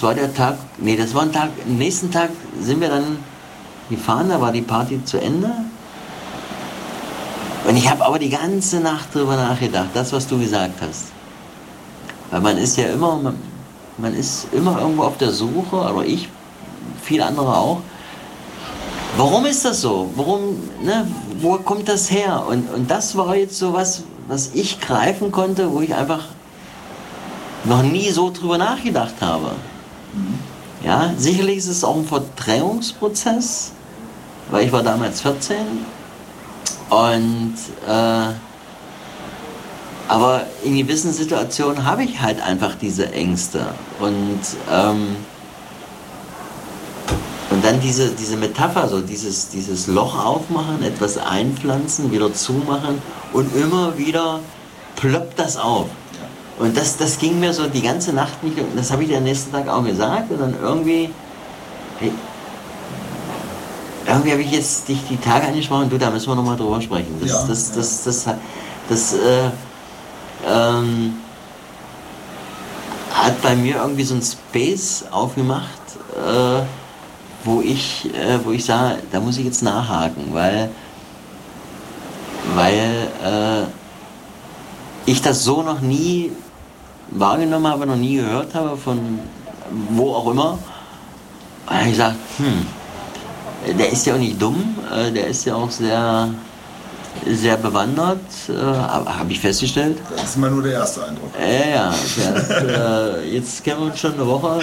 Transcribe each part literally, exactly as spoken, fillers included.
war der Tag, nee, das war ein Tag, am nächsten Tag sind wir dann gefahren, da war die Party zu Ende. Und ich habe aber die ganze Nacht drüber nachgedacht, das, was du gesagt hast. Weil man ist ja immer, man, man ist immer irgendwo auf der Suche, oder ich, viele andere auch. Warum ist das so? Warum, ne, wo kommt das her? Und, und das war jetzt so was, was ich greifen konnte, wo ich einfach noch nie so drüber nachgedacht habe. Ja, sicherlich ist es auch ein Verdrängungsprozess, weil ich war damals vierzehn und äh, aber in gewissen Situationen habe ich halt einfach diese Ängste und ähm, und dann diese, diese Metapher, so dieses, dieses Loch aufmachen, etwas einpflanzen, wieder zumachen und immer wieder ploppt das auf. Und das, das ging mir so die ganze Nacht nicht, das habe ich dir am nächsten Tag auch gesagt und dann irgendwie, hey, irgendwie habe ich jetzt dich die Tage angesprochen, du, da müssen wir nochmal drüber sprechen. Das, ja, das, ja. das, das, das, das äh, ähm, hat bei mir irgendwie so ein Space aufgemacht, äh, wo ich, äh, wo ich sage, da muss ich jetzt nachhaken, weil, weil äh, ich das so noch nie wahrgenommen habe, noch nie gehört habe, von wo auch immer. Und ich gesagt, hm, der ist ja auch nicht dumm, äh, der ist ja auch sehr, sehr bewandert, äh, habe ich festgestellt. Das ist immer nur der erste Eindruck. Ja, ja, der, äh, jetzt kennen wir uns schon eine Woche.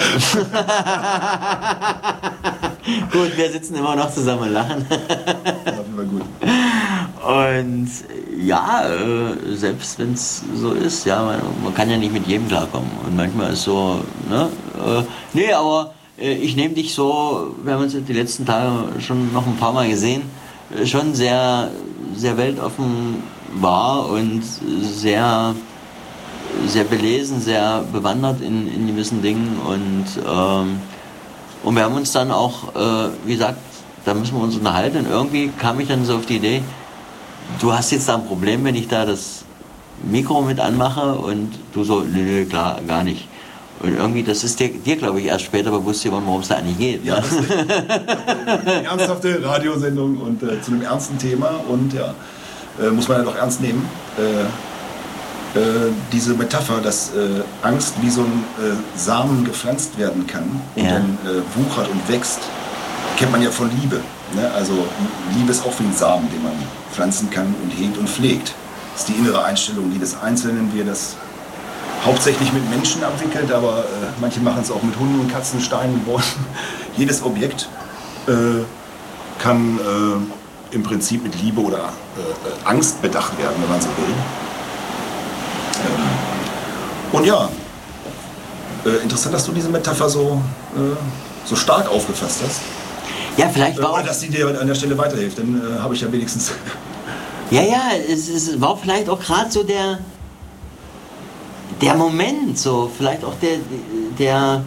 Gut, wir sitzen immer noch zusammen und lachen. Das war gut. Und ja, äh, selbst wenn es so ist, ja, man, man kann ja nicht mit jedem klarkommen. Und manchmal ist so, ne, äh, nee, aber äh, ich nehme dich so, wir haben uns die letzten Tage schon noch ein paar Mal gesehen, äh, schon sehr, sehr weltoffen wahr und sehr, sehr belesen, sehr bewandert in, in gewissen Dingen. Und, ähm, und wir haben uns dann auch, äh, wie gesagt, da müssen wir uns unterhalten. Und irgendwie kam ich dann so auf die Idee, du hast jetzt da ein Problem, wenn ich da das Mikro mit anmache und du so, nö, nö, klar, gar nicht. Und irgendwie, das ist dir, dir glaube ich, erst später bewusst geworden, worum es da eigentlich geht. Ja, das ist eine ernsthafte Radiosendung und äh, zu einem ernsten Thema und ja, äh, muss man ja doch ernst nehmen. Äh, äh, diese Metapher, dass äh, Angst wie so ein äh, Samen gepflanzt werden kann und Ja. dann äh, wuchert und wächst, kennt man ja von Liebe. Ne? Also Liebe ist auch wie ein Samen, den man pflanzen kann und hegt und pflegt. Das ist die innere Einstellung jedes Einzelnen, wie er das hauptsächlich mit Menschen abwickelt, aber äh, manche machen es auch mit Hunden, Katzen, Steinen, Bäumen. Jedes Objekt äh, kann äh, im Prinzip mit Liebe oder äh, Angst bedacht werden, wenn man so will. Ähm, und ja, äh, interessant, dass du diese Metapher so, äh, so stark aufgefasst hast. Ja, vielleicht war Oder auch, dass sie dir an der Stelle weiterhilft, dann äh, habe ich ja wenigstens... ja, ja, es, es war vielleicht auch gerade so der, der Moment, so vielleicht auch der, der,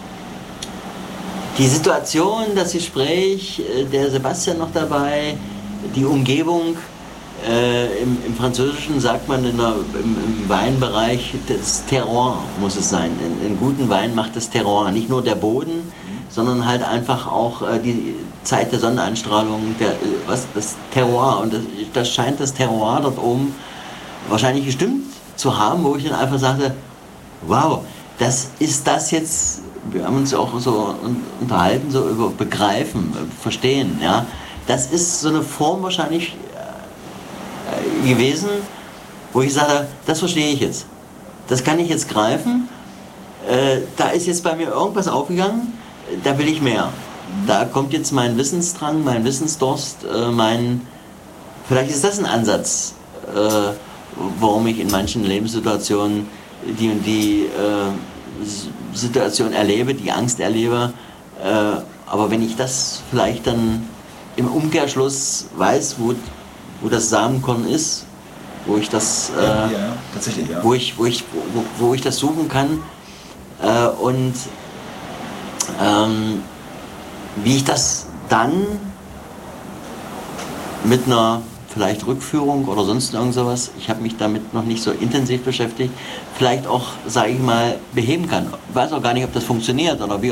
die Situation, das Gespräch, der Sebastian noch dabei, die Umgebung. Äh, im, Im Französischen sagt man in der, im, im Weinbereich, das Terroir muss es sein. In, in guten Wein macht das Terroir, nicht nur der Boden, sondern halt einfach auch äh, die Zeit der Sonneneinstrahlung, der, was, das Terroir. Und das, das scheint das Terroir dort oben wahrscheinlich gestimmt zu haben, wo ich dann einfach sagte, wow, das ist das jetzt, wir haben uns auch so unterhalten, so über Begreifen, Verstehen, ja. Das ist so eine Form wahrscheinlich äh, gewesen, wo ich sage, das verstehe ich jetzt. Das kann ich jetzt greifen. Äh, da ist jetzt bei mir irgendwas aufgegangen, da will ich mehr. Da kommt jetzt mein Wissensdrang, mein Wissensdurst, äh, mein, vielleicht ist das ein Ansatz, äh, warum ich in manchen Lebenssituationen die und die äh, Situation erlebe, die Angst erlebe. Äh, aber wenn ich das vielleicht dann im Umkehrschluss weiß, wo, wo das Samenkorn ist, wo ich das, äh, ja, tatsächlich, ja. wo ich, wo ich, wo, wo ich das suchen kann äh, und ähm, wie ich das dann mit einer vielleicht Rückführung oder sonst irgend sowas, ich habe mich damit noch nicht so intensiv beschäftigt, vielleicht auch, sage ich mal, beheben kann. Ich weiß auch gar nicht, ob das funktioniert oder wie